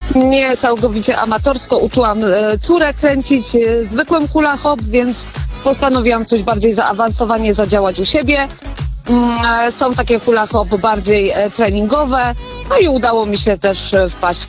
Nie całkowicie amatorsko, uczyłam córę kręcić zwykłym hula hop, więc postanowiłam coś bardziej zaawansowanie zadziałać u siebie. Są takie hula hop bardziej treningowe, no i udało mi się też wpaść